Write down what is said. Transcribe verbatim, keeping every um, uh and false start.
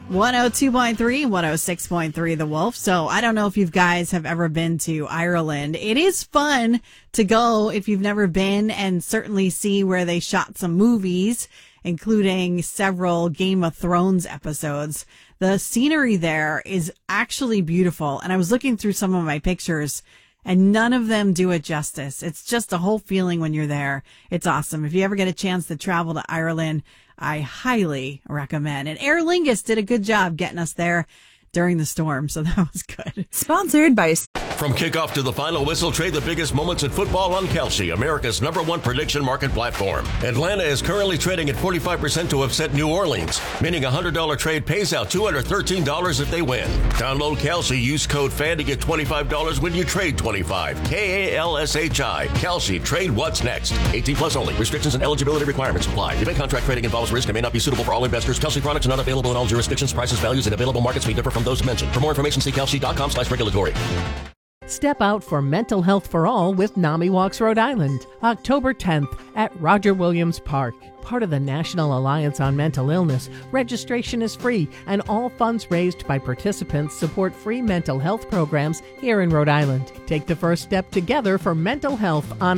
one oh two point three, one oh six point three The Wolf. So I don't know if you guys have ever been to Ireland. It is fun to go if you've never been, and certainly see where they shot some movies, including several Game of Thrones episodes. The scenery there is actually beautiful, and I was looking through some of my pictures, and none of them do it justice. It's just a whole feeling when you're there. It's awesome. If you ever get a chance to travel to Ireland, I highly recommend. And Aer Lingus did a good job getting us there during the storm, so that was good. Sponsored by... From kickoff to the final whistle, trade the biggest moments in football on Kalshi, America's number one prediction market platform. Atlanta is currently trading at forty-five percent to upset New Orleans, meaning a one hundred dollars trade pays out two hundred thirteen dollars if they win. Download Kalshi, use code FAN to get twenty-five dollars when you trade twenty-five. K A L S H I. Kalshi, trade what's next. eighteen plus only. Restrictions and eligibility requirements apply. Event contract trading involves risk and may not be suitable for all investors. Kalshi products are not available in all jurisdictions. Prices, values, and available markets may differ from those mentioned. For more information, see kalshi.com slash regulatory. Step out for Mental Health for All with NAMI Walks Rhode Island, October tenth at Roger Williams Park. Part of the National Alliance on Mental Illness, registration is free, and all funds raised by participants support free mental health programs here in Rhode Island. Take the first step together for mental health on